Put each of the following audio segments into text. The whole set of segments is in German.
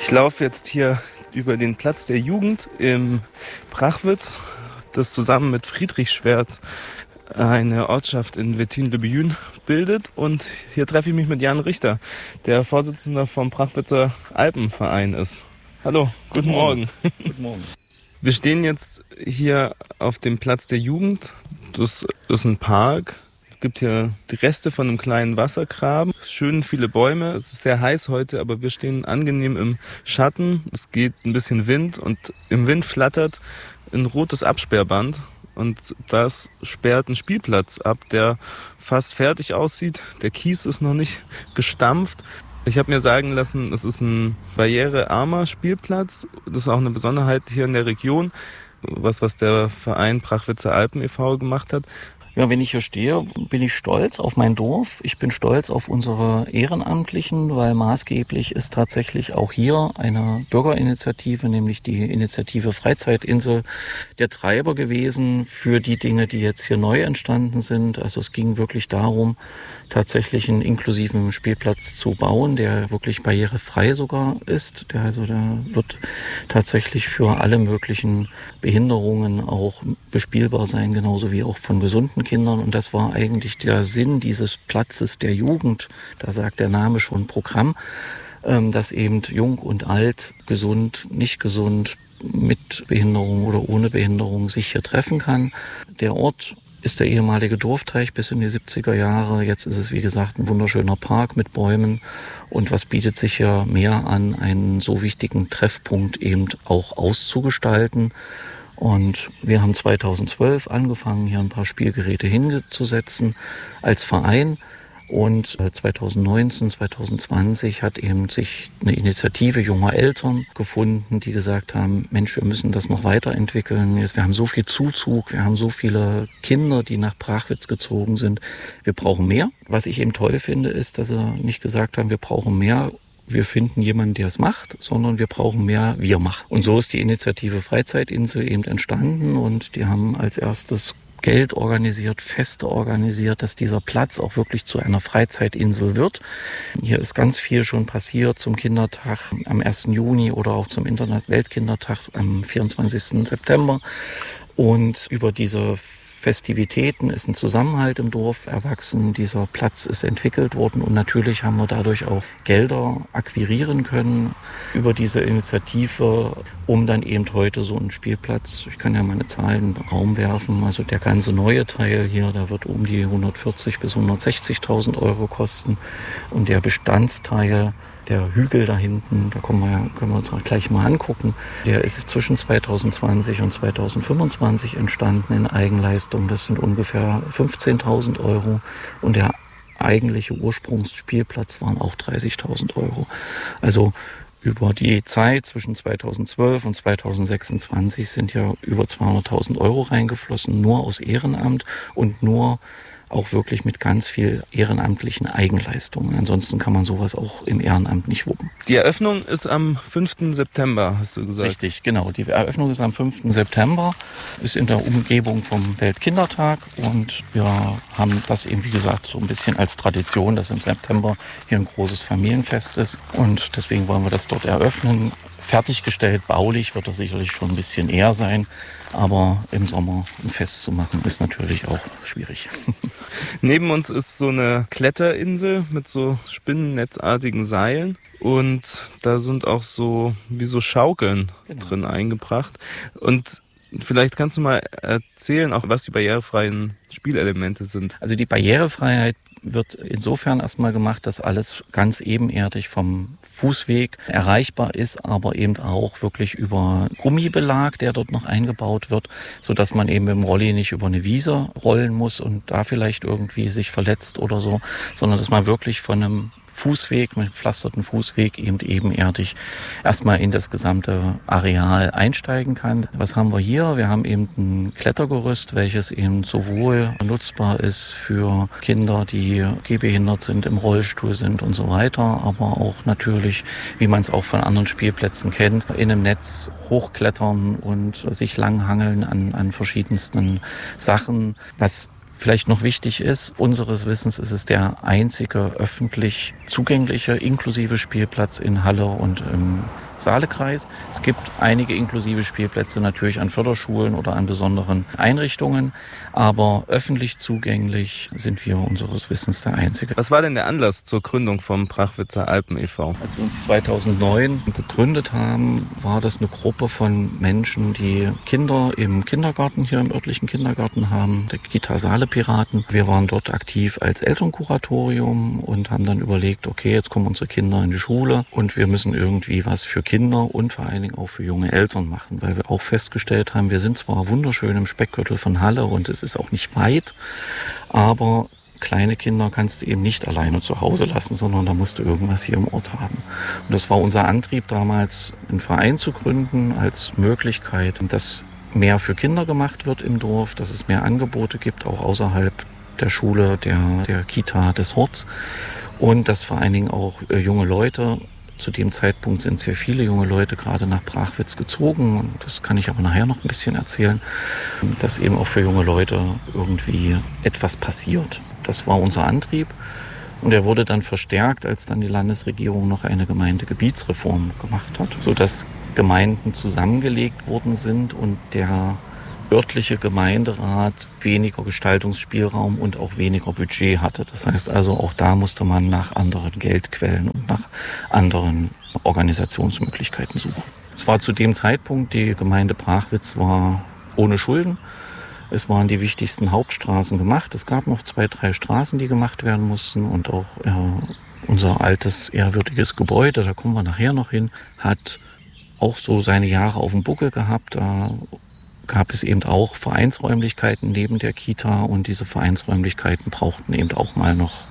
Ich laufe jetzt hier über den Platz der Jugend im Prachwitz, das zusammen mit Friedrichswerth eine Ortschaft in Wettin-le-Biyun bildet. Und hier treffe ich mich mit Jan Richter, der Vorsitzender vom Prachwitzer Alpenverein ist. Hallo, guten Morgen. Guten Morgen. Wir stehen jetzt hier auf dem Platz der Jugend. Das ist ein Park. Es gibt hier die Reste von einem kleinen Wassergraben. Schön viele Bäume. Es ist sehr heiß heute, aber wir stehen angenehm im Schatten. Es geht ein bisschen Wind und im Wind flattert ein rotes Absperrband. Und das sperrt einen Spielplatz ab, der fast fertig aussieht. Der Kies ist noch nicht gestampft. Ich habe mir sagen lassen, es ist ein barrierearmer Spielplatz. Das ist auch eine Besonderheit hier in der Region, was der Verein Prachwitzer Alpen e.V. gemacht hat. Ja, wenn ich hier stehe, bin ich stolz auf mein Dorf. Ich bin stolz auf unsere Ehrenamtlichen, weil maßgeblich ist tatsächlich auch hier eine Bürgerinitiative, nämlich die Initiative Freizeitinsel, der Treiber gewesen für die Dinge, die jetzt hier neu entstanden sind. Also es ging wirklich darum, tatsächlich einen inklusiven Spielplatz zu bauen, der wirklich barrierefrei sogar ist. Der wird tatsächlich für alle möglichen Behinderungen auch bespielbar sein, genauso wie auch von gesunden Kindern. Und das war eigentlich der Sinn dieses Platzes der Jugend. Da sagt der Name schon Programm, dass eben jung und alt, gesund, nicht gesund, mit Behinderung oder ohne Behinderung sich hier treffen kann. Der Ort ist der ehemalige Dorfteich bis in die 70er Jahre. Jetzt ist es, wie gesagt, ein wunderschöner Park mit Bäumen. Und was bietet sich hier mehr an, einen so wichtigen Treffpunkt eben auch auszugestalten? Und wir haben 2012 angefangen, hier ein paar Spielgeräte hinzusetzen als Verein. Und 2019, 2020 hat eben sich eine Initiative junger Eltern gefunden, die gesagt haben, Mensch, wir müssen das noch weiterentwickeln. Wir haben so viel Zuzug, wir haben so viele Kinder, die nach Prachwitz gezogen sind. Wir brauchen mehr. Was ich eben toll finde, ist, dass sie nicht gesagt haben, wir brauchen mehr. Wir finden jemanden, der es macht, sondern wir brauchen mehr, wir machen. Und so ist die Initiative Freizeitinsel eben entstanden und die haben als erstes Geld organisiert, Feste organisiert, dass dieser Platz auch wirklich zu einer Freizeitinsel wird. Hier ist ganz viel schon passiert zum Kindertag am 1. Juni oder auch zum Weltkindertag am 24. September. Und über diese Festivitäten ist ein Zusammenhalt im Dorf erwachsen. Dieser Platz ist entwickelt worden und natürlich haben wir dadurch auch Gelder akquirieren können über diese Initiative, um dann eben heute so einen Spielplatz, ich kann ja meine Zahlen im Raum werfen, also der ganze neue Teil hier, da wird um die 140.000 bis 160.000 Euro kosten und der Bestandsteil, der Hügel da hinten, da können wir uns auch gleich mal angucken. Der ist zwischen 2020 und 2025 entstanden in Eigenleistung. Das sind ungefähr 15.000 Euro und der eigentliche Ursprungsspielplatz waren auch 30.000 Euro. Also über die Zeit zwischen 2012 und 2026 sind ja über 200.000 Euro reingeflossen, nur aus Ehrenamt und nur auch wirklich mit ganz viel ehrenamtlichen Eigenleistungen. Ansonsten kann man sowas auch im Ehrenamt nicht wuppen. Die Eröffnung ist am 5. September, hast du gesagt. Richtig, genau. Die Eröffnung ist am 5. September, ist in der Umgebung vom Weltkindertag und wir haben das eben, wie gesagt, so ein bisschen als Tradition, dass im September hier ein großes Familienfest ist und deswegen wollen wir das dort eröffnen. Fertiggestellt, baulich wird das sicherlich schon ein bisschen eher sein, aber im Sommer ein Fest zu machen ist natürlich auch schwierig. Neben uns ist so eine Kletterinsel mit so spinnennetzartigen Seilen und da sind auch so wie so Schaukeln drin eingebracht. Und vielleicht kannst du mal erzählen, auch was die barrierefreien Spielelemente sind. Also die Barrierefreiheit wird insofern erstmal gemacht, dass alles ganz ebenerdig vom Fußweg erreichbar ist, aber eben auch wirklich über Gummibelag, der dort noch eingebaut wird, sodass man eben mit dem Rolli nicht über eine Wiese rollen muss und da vielleicht irgendwie sich verletzt oder so, sondern dass man wirklich von einem Fußweg, mit gepflasterten Fußweg eben ebenerdig erstmal in das gesamte Areal einsteigen kann. Was haben wir hier? Wir haben eben ein Klettergerüst, welches eben sowohl nutzbar ist für Kinder, die gehbehindert sind, im Rollstuhl sind und so weiter, aber auch natürlich, wie man es auch von anderen Spielplätzen kennt, in einem Netz hochklettern und sich langhangeln an verschiedensten Sachen, was vielleicht noch wichtig ist, unseres Wissens ist es der einzige öffentlich zugängliche inklusive Spielplatz in Halle und im Saalekreis. Es gibt einige inklusive Spielplätze natürlich an Förderschulen oder an besonderen Einrichtungen, aber öffentlich zugänglich sind wir unseres Wissens der einzige. Was war denn der Anlass zur Gründung vom Brachwitzer Alpen e.V.? Als wir uns 2009 gegründet haben, war das eine Gruppe von Menschen, die Kinder im Kindergarten, hier im örtlichen Kindergarten haben, der Kita Saale Piraten. Wir waren dort aktiv als Elternkuratorium und haben dann überlegt, okay, jetzt kommen unsere Kinder in die Schule und wir müssen irgendwie was für Kinder und vor allen Dingen auch für junge Eltern machen, weil wir auch festgestellt haben, wir sind zwar wunderschön im Speckgürtel von Halle und es ist auch nicht weit, aber kleine Kinder kannst du eben nicht alleine zu Hause lassen, sondern da musst du irgendwas hier im Ort haben. Und das war unser Antrieb damals, einen Verein zu gründen als Möglichkeit, dass mehr für Kinder gemacht wird im Dorf, dass es mehr Angebote gibt, auch außerhalb der Schule, der Kita, des Horts und dass vor allen Dingen auch junge Leute, zu dem Zeitpunkt sind sehr viele junge Leute gerade nach Brachwitz gezogen und das kann ich aber nachher noch ein bisschen erzählen, dass eben auch für junge Leute irgendwie etwas passiert. Das war unser Antrieb und er wurde dann verstärkt, als dann die Landesregierung noch eine Gemeindegebietsreform gemacht hat, sodass Gemeinden zusammengelegt worden sind und der örtliche Gemeinderat weniger Gestaltungsspielraum und auch weniger Budget hatte. Das heißt also, auch da musste man nach anderen Geldquellen und nach anderen Organisationsmöglichkeiten suchen. Es war zu dem Zeitpunkt, die Gemeinde Brachwitz war ohne Schulden. Es waren die wichtigsten Hauptstraßen gemacht. Es gab noch 2, 3 Straßen, die gemacht werden mussten und auch unser altes, ehrwürdiges Gebäude, da kommen wir nachher noch hin, hat auch so seine Jahre auf dem Buckel gehabt. Da gab es eben auch Vereinsräumlichkeiten neben der Kita und diese Vereinsräumlichkeiten brauchten eben auch mal noch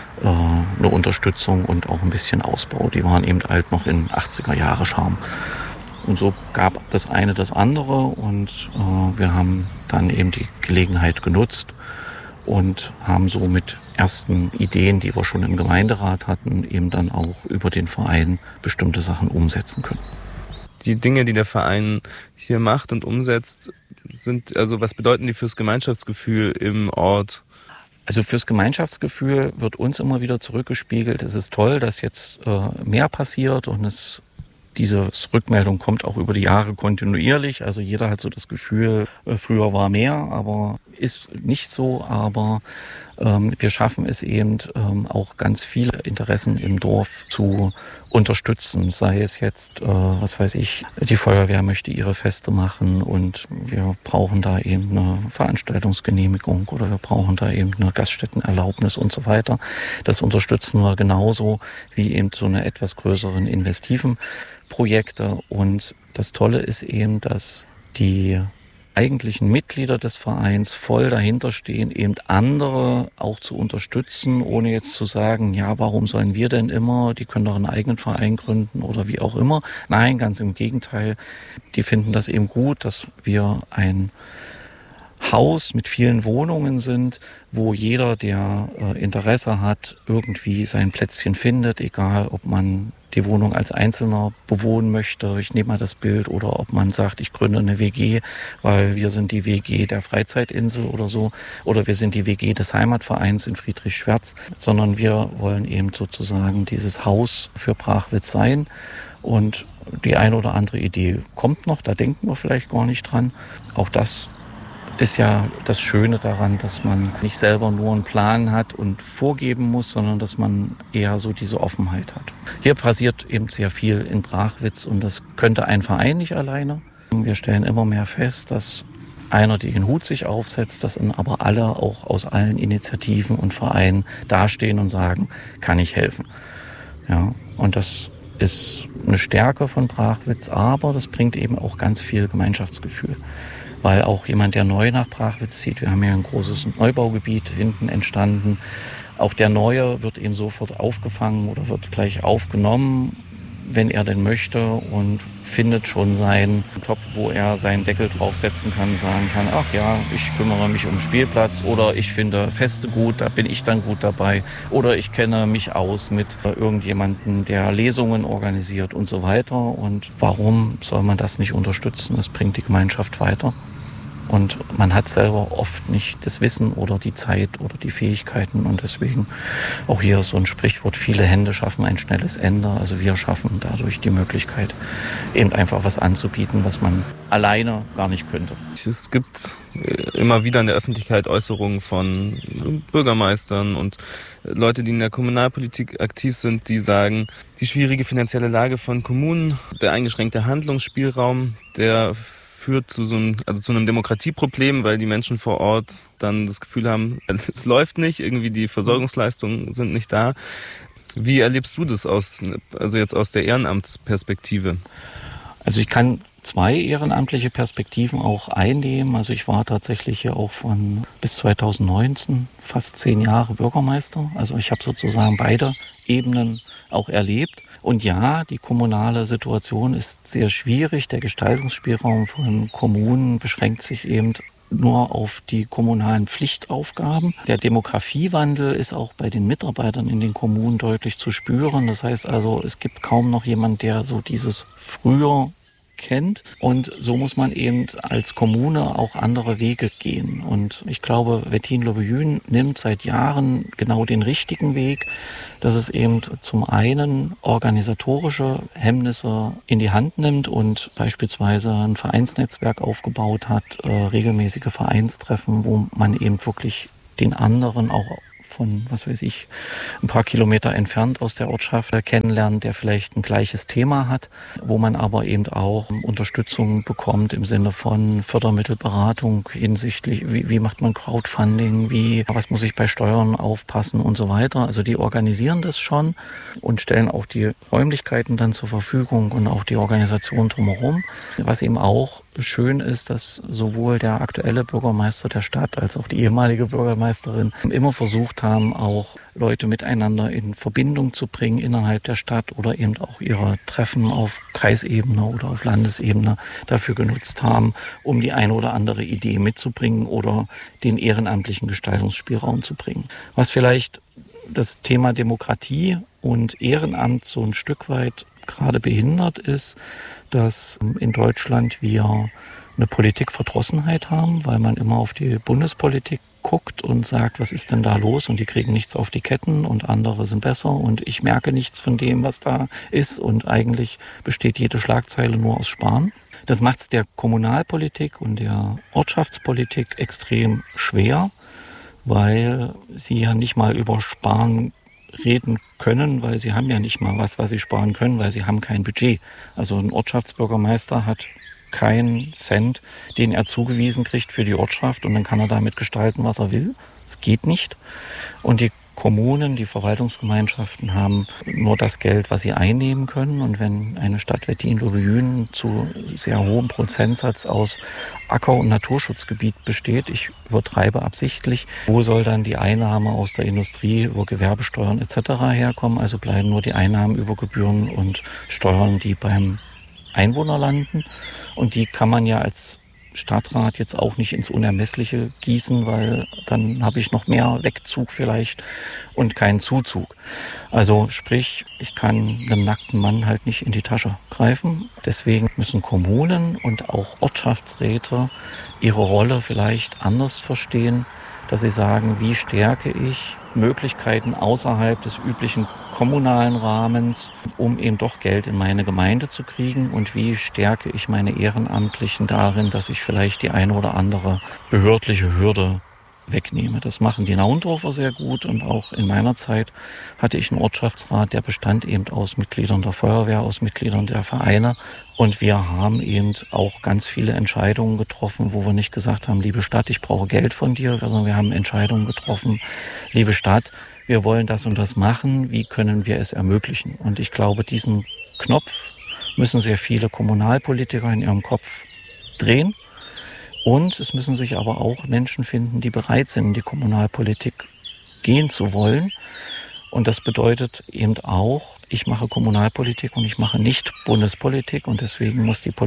eine Unterstützung und auch ein bisschen Ausbau. Die waren eben halt noch in 80er-Jahre-Charme. Und so gab das eine das andere und wir haben dann eben die Gelegenheit genutzt und haben so mit ersten Ideen, die wir schon im Gemeinderat hatten, eben dann auch über den Verein bestimmte Sachen umsetzen können. Die Dinge, die der Verein hier macht und umsetzt, was bedeuten die fürs Gemeinschaftsgefühl im Ort? Also fürs Gemeinschaftsgefühl wird uns immer wieder zurückgespiegelt. Es ist toll, dass jetzt mehr passiert und diese Rückmeldung kommt auch über die Jahre kontinuierlich. Also jeder hat so das Gefühl, früher war mehr, aber ist nicht so. Aber wir schaffen es eben auch ganz viele Interessen im Dorf zu unterstützen. Sei es jetzt, die Feuerwehr möchte ihre Feste machen und wir brauchen da eben eine Veranstaltungsgenehmigung oder wir brauchen da eben eine Gaststättenerlaubnis und so weiter. Das unterstützen wir genauso wie eben so eine etwas größeren investiven Projekte. Und das Tolle ist eben, dass die eigentlichen Mitglieder des Vereins voll dahinter stehen, eben andere auch zu unterstützen, ohne jetzt zu sagen, ja, warum sollen wir denn immer, die können doch einen eigenen Verein gründen oder wie auch immer. Nein, ganz im Gegenteil, die finden das eben gut, dass wir ein Haus mit vielen Wohnungen sind, wo jeder, der Interesse hat, irgendwie sein Plätzchen findet, egal ob man die Wohnung als Einzelner bewohnen möchte, ich nehme mal das Bild, oder ob man sagt, ich gründe eine WG, weil wir sind die WG der Freizeitinsel oder so, oder wir sind die WG des Heimatvereins in Friedrichswertz, sondern wir wollen eben sozusagen dieses Haus für Brachwitz sein und die eine oder andere Idee kommt noch, da denken wir vielleicht gar nicht dran. Auch das ist ja das Schöne daran, dass man nicht selber nur einen Plan hat und vorgeben muss, sondern dass man eher so diese Offenheit hat. Hier passiert eben sehr viel in Brachwitz und das könnte ein Verein nicht alleine. Wir stellen immer mehr fest, dass einer den Hut sich aufsetzt, dass dann aber alle auch aus allen Initiativen und Vereinen dastehen und sagen, kann ich helfen. Ja, und das ist eine Stärke von Brachwitz, aber das bringt eben auch ganz viel Gemeinschaftsgefühl. Weil auch jemand, der neu nach Brachwitz zieht, wir haben ja ein großes Neubaugebiet hinten entstanden, auch der Neue wird eben sofort aufgefangen oder wird gleich aufgenommen, wenn er denn möchte, und findet schon seinen Topf, wo er seinen Deckel draufsetzen kann, sagen kann, ach ja, ich kümmere mich um den Spielplatz oder ich finde Feste gut, da bin ich dann gut dabei, oder ich kenne mich aus mit irgendjemandem, der Lesungen organisiert und so weiter. Und warum soll man das nicht unterstützen? Es bringt die Gemeinschaft weiter Und man hat selber oft nicht das Wissen oder die Zeit oder die Fähigkeiten. Und deswegen auch hier so ein Sprichwort, viele Hände schaffen ein schnelles Ende. Also wir schaffen dadurch die Möglichkeit, eben einfach was anzubieten, was man alleine gar nicht könnte. Es gibt immer wieder in der Öffentlichkeit Äußerungen von Bürgermeistern und Leute, die in der Kommunalpolitik aktiv sind, die sagen, die schwierige finanzielle Lage von Kommunen, der eingeschränkte Handlungsspielraum, der führt zu einem Demokratieproblem, weil die Menschen vor Ort dann das Gefühl haben, es läuft nicht, irgendwie die Versorgungsleistungen sind nicht da. Wie erlebst du das jetzt aus der Ehrenamtsperspektive? Also ich kann 2 ehrenamtliche Perspektiven auch einnehmen. Also ich war tatsächlich hier auch bis 2019 fast 10 Jahre Bürgermeister. Also ich habe sozusagen beide Ebenen auch erlebt. Und ja, die kommunale Situation ist sehr schwierig. Der Gestaltungsspielraum von Kommunen beschränkt sich eben nur auf die kommunalen Pflichtaufgaben. Der Demografiewandel ist auch bei den Mitarbeitern in den Kommunen deutlich zu spüren. Das heißt also, es gibt kaum noch jemand, der so dieses früher kennt. Und so muss man eben als Kommune auch andere Wege gehen. Und ich glaube, Wettin-Lebuyen nimmt seit Jahren genau den richtigen Weg, dass es eben zum einen organisatorische Hemmnisse in die Hand nimmt und beispielsweise ein Vereinsnetzwerk aufgebaut hat, regelmäßige Vereinstreffen, wo man eben wirklich den anderen auch von, ein paar Kilometer entfernt aus der Ortschaft kennenlernen, der vielleicht ein gleiches Thema hat, wo man aber eben auch Unterstützung bekommt im Sinne von Fördermittelberatung hinsichtlich, wie macht man Crowdfunding, was muss ich bei Steuern aufpassen und so weiter. Also die organisieren das schon und stellen auch die Räumlichkeiten dann zur Verfügung und auch die Organisation drumherum. Was eben auch schön ist, dass sowohl der aktuelle Bürgermeister der Stadt als auch die ehemalige Bürgermeisterin immer versucht haben, auch Leute miteinander in Verbindung zu bringen innerhalb der Stadt oder eben auch ihre Treffen auf Kreisebene oder auf Landesebene dafür genutzt haben, um die eine oder andere Idee mitzubringen oder den ehrenamtlichen Gestaltungsspielraum zu bringen. Was vielleicht das Thema Demokratie und Ehrenamt so ein Stück weit gerade behindert ist, dass in Deutschland wir eine Politikverdrossenheit haben, weil man immer auf die Bundespolitik guckt und sagt, was ist denn da los? Und die kriegen nichts auf die Ketten und andere sind besser und ich merke nichts von dem, was da ist. Und eigentlich besteht jede Schlagzeile nur aus Sparen. Das macht es der Kommunalpolitik und der Ortschaftspolitik extrem schwer, weil sie ja nicht mal über Sparen reden können, weil sie haben ja nicht mal was sie sparen können, weil sie haben kein Budget. Also ein Ortschaftsbürgermeister hat keinen Cent, den er zugewiesen kriegt für die Ortschaft und dann kann er damit gestalten, was er will. Das geht nicht. Und die Kommunen, die Verwaltungsgemeinschaften haben nur das Geld, was sie einnehmen können. Und wenn eine Stadt Wettin-Lebuyen zu sehr hohem Prozentsatz aus Acker- und Naturschutzgebiet besteht, ich übertreibe absichtlich, wo soll dann die Einnahme aus der Industrie über Gewerbesteuern etc. herkommen? Also bleiben nur die Einnahmen über Gebühren und Steuern, die beim Einwohner landen. Und die kann man ja als Stadtrat jetzt auch nicht ins Unermessliche gießen, weil dann habe ich noch mehr Wegzug vielleicht und keinen Zuzug. Also sprich, ich kann einem nackten Mann halt nicht in die Tasche greifen. Deswegen müssen Kommunen und auch Ortschaftsräte ihre Rolle vielleicht anders verstehen, dass sie sagen, wie stärke ich Möglichkeiten außerhalb des üblichen kommunalen Rahmens, um eben doch Geld in meine Gemeinde zu kriegen und wie stärke ich meine Ehrenamtlichen darin, dass ich vielleicht die eine oder andere behördliche Hürde wegnehme. Das machen die Naundorfer sehr gut und auch in meiner Zeit hatte ich einen Ortschaftsrat, der bestand eben aus Mitgliedern der Feuerwehr, aus Mitgliedern der Vereine und wir haben eben auch ganz viele Entscheidungen getroffen, wo wir nicht gesagt haben, liebe Stadt, ich brauche Geld von dir, sondern wir haben Entscheidungen getroffen, liebe Stadt, wir wollen das und das machen, wie können wir es ermöglichen? Und ich glaube, diesen Knopf müssen sehr viele Kommunalpolitiker in ihrem Kopf drehen. Und es müssen sich aber auch Menschen finden, die bereit sind, in die Kommunalpolitik gehen zu wollen. Und das bedeutet eben auch, ich mache Kommunalpolitik und ich mache nicht Bundespolitik. Und deswegen muss die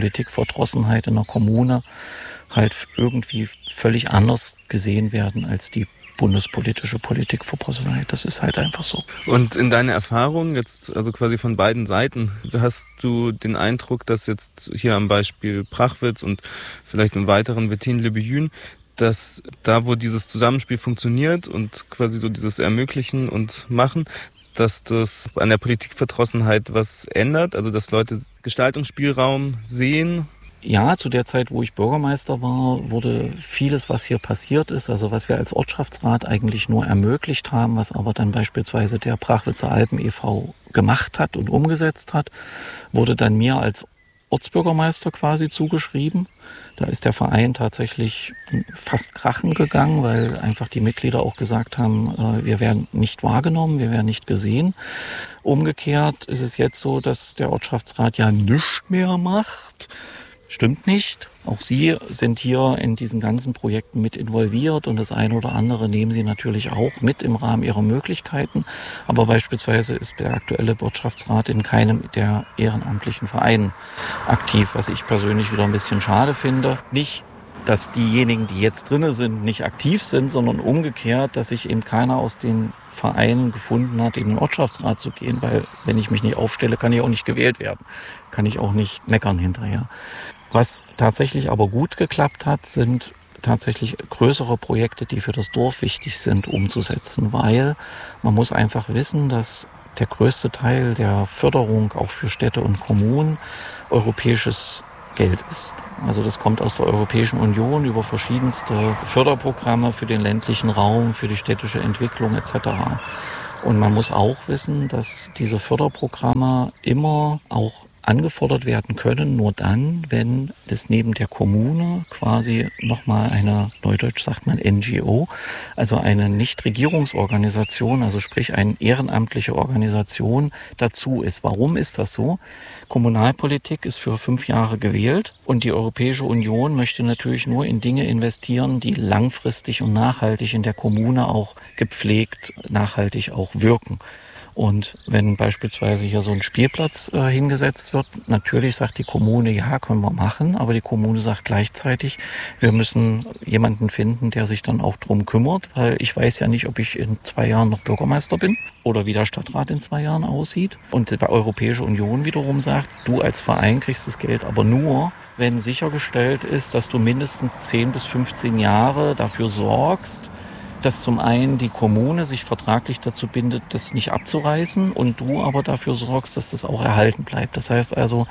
Politikverdrossenheit in der Kommune halt irgendwie völlig anders gesehen werden als die bundespolitische Politikverdrossenheit. Das ist halt einfach so. Und in deiner Erfahrung jetzt, also quasi von beiden Seiten, hast du den Eindruck, dass jetzt hier am Beispiel Prachwitz und vielleicht im weiteren Wettin-Le Bihun, dass da, wo dieses Zusammenspiel funktioniert und quasi so dieses Ermöglichen und Machen, dass das an der Politikverdrossenheit was ändert, also dass Leute Gestaltungsspielraum sehen? Ja, zu der Zeit, wo ich Bürgermeister war, wurde vieles, was hier passiert ist, also was wir als Ortschaftsrat eigentlich nur ermöglicht haben, was aber dann beispielsweise der Prachwitzer Alpen e.V. gemacht hat und umgesetzt hat, wurde dann mir als Ortsbürgermeister quasi zugeschrieben. Da ist der Verein tatsächlich fast krachen gegangen, weil einfach die Mitglieder auch gesagt haben, wir werden nicht wahrgenommen, wir werden nicht gesehen. Umgekehrt ist es jetzt so, dass der Ortschaftsrat ja nichts mehr macht. Stimmt nicht. Auch Sie sind hier in diesen ganzen Projekten mit involviert und das eine oder andere nehmen Sie natürlich auch mit im Rahmen Ihrer Möglichkeiten. Aber beispielsweise ist der aktuelle Wirtschaftsrat in keinem der ehrenamtlichen Vereine aktiv, was ich persönlich wieder ein bisschen schade finde. Nicht, dass diejenigen, die jetzt drinne sind, nicht aktiv sind, sondern umgekehrt, dass sich eben keiner aus den Vereinen gefunden hat, in den Ortschaftsrat zu gehen, weil wenn ich mich nicht aufstelle, kann ich auch nicht gewählt werden. Kann ich auch nicht meckern hinterher. Was tatsächlich aber gut geklappt hat, sind tatsächlich größere Projekte, die für das Dorf wichtig sind, umzusetzen, weil man muss einfach wissen, dass der größte Teil der Förderung auch für Städte und Kommunen europäisches Geld ist. Also das kommt aus der Europäischen Union über verschiedenste Förderprogramme für den ländlichen Raum, für die städtische Entwicklung etc. Und man muss auch wissen, dass diese Förderprogramme immer auch angefordert werden können, nur dann, wenn das neben der Kommune quasi nochmal eine, neudeutsch sagt man NGO, also eine Nichtregierungsorganisation, also sprich eine ehrenamtliche Organisation dazu ist. Warum ist das so? Kommunalpolitik ist für 5 Jahre gewählt und die Europäische Union möchte natürlich nur in Dinge investieren, die langfristig und nachhaltig in der Kommune auch gepflegt, nachhaltig auch wirken. Und wenn beispielsweise hier so ein Spielplatz hingesetzt wird, natürlich sagt die Kommune, ja, können wir machen, aber die Kommune sagt gleichzeitig, wir müssen jemanden finden, der sich dann auch drum kümmert, weil ich weiß ja nicht, ob ich in 2 Jahren noch Bürgermeister bin oder wie der Stadtrat in 2 Jahren aussieht. Und die Europäische Union wiederum sagt, du als Verein kriegst das Geld aber nur, wenn sichergestellt ist, dass du mindestens 10 bis 15 Jahre dafür sorgst, dass zum einen die Kommune sich vertraglich dazu bindet, das nicht abzureißen und du aber dafür sorgst, dass das auch erhalten bleibt. Das heißt also,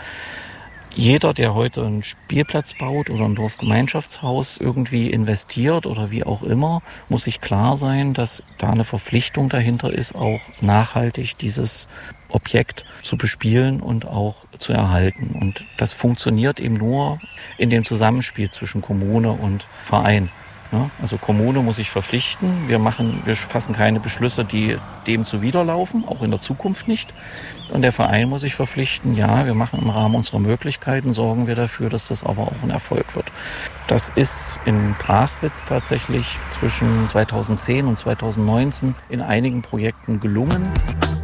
jeder, der heute einen Spielplatz baut oder ein Dorfgemeinschaftshaus irgendwie investiert oder wie auch immer, muss sich klar sein, dass da eine Verpflichtung dahinter ist, auch nachhaltig dieses Objekt zu bespielen und auch zu erhalten. Und das funktioniert eben nur in dem Zusammenspiel zwischen Kommune und Verein. Ja, also Kommune muss sich verpflichten. Wir fassen keine Beschlüsse, die dem zuwiderlaufen, auch in der Zukunft nicht. Und der Verein muss sich verpflichten, ja, wir machen im Rahmen unserer Möglichkeiten, sorgen wir dafür, dass das aber auch ein Erfolg wird. Das ist in Prachwitz tatsächlich zwischen 2010 und 2019 in einigen Projekten gelungen.